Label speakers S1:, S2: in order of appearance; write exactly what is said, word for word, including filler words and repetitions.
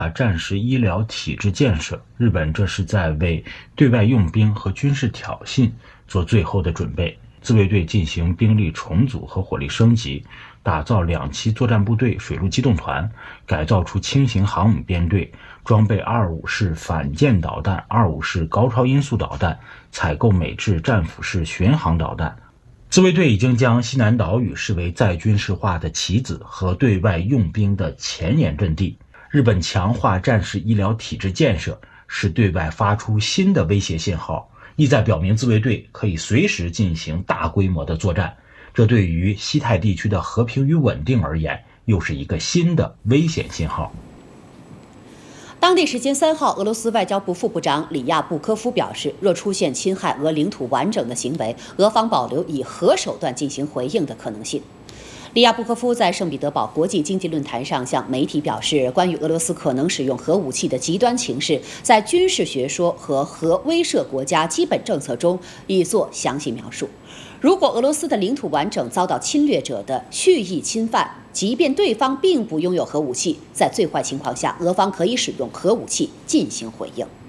S1: 啊战时医疗体制建设，日本这是在为对外用兵和军事挑衅做最后的准备。自卫队进行兵力重组和火力升级，打造两栖作战部队、水陆机动团，改造出轻型航母编队，装备二五式反舰导弹、二五式高超音速导弹，采购美制战斧式巡航导弹。自卫队已经将西南岛屿视为再军事化的棋子和对外用兵的前沿阵地。日本强化战时医疗体制建设，是对外发出新的威胁信号，意在表明自卫队可以随时进行大规模的作战。这对于西太地区的和平与稳定而言，又是一个新的危险信号。
S2: 当地时间三号，俄罗斯外交部副部长里亚布科夫表示，若出现侵害俄领土完整的行为，俄方保留以核手段进行回应的可能性。里亚布科夫在圣彼得堡国际经济论坛上向媒体表示，关于俄罗斯可能使用核武器的极端情势，在军事学说和核威慑国家基本政策中已作详细描述。如果俄罗斯的领土完整遭到侵略者的蓄意侵犯，即便对方并不拥有核武器，在最坏情况下，俄方可以使用核武器进行回应。